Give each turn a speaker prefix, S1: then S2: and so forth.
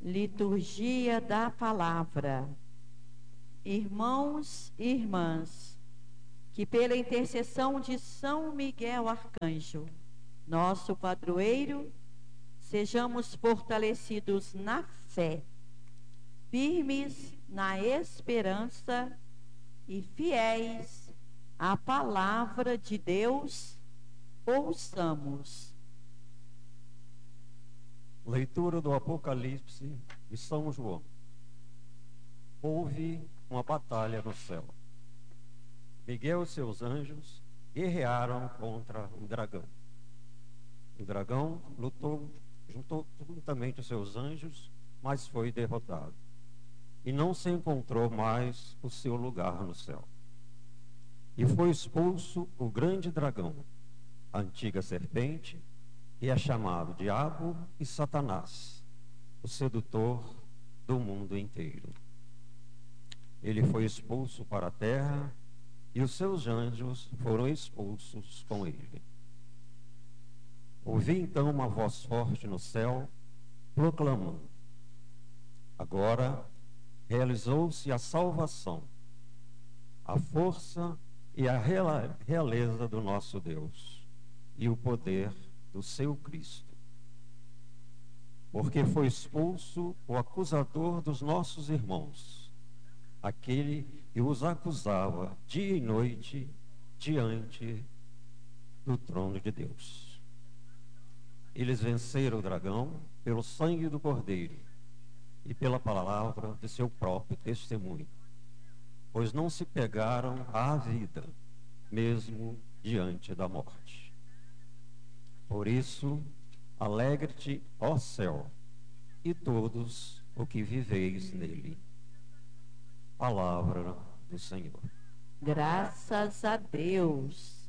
S1: Liturgia da Palavra. Irmãos e irmãs, que pela intercessão de São Miguel Arcanjo, nosso padroeiro, sejamos fortalecidos na fé, firmes na esperança e fiéis à palavra de Deus. Ouçamos.
S2: Leitura do Apocalipse de São João. Houve uma batalha no céu. Miguel e seus anjos guerrearam contra o dragão. O dragão juntou juntamente os seus anjos, mas foi derrotado. E não se encontrou mais o seu lugar no céu. E foi expulso o grande dragão, a antiga serpente, que é chamado Diabo e Satanás, o sedutor do mundo inteiro. Ele foi expulso para a terra e os seus anjos foram expulsos com ele. Ouvi então uma voz forte no céu, proclamando: agora realizou-se a salvação, a força e a realeza do nosso Deus e o poder do seu Cristo. Porque foi expulso o acusador dos nossos irmãos, aquele que os acusava dia e noite diante do trono de Deus. Eles venceram o dragão pelo sangue do Cordeiro e pela palavra de seu próprio testemunho, pois não se pegaram à vida, mesmo diante da morte. Por isso, alegre-te, ó céu, e todos o que viveis nele. Palavra do Senhor.
S1: Graças a Deus.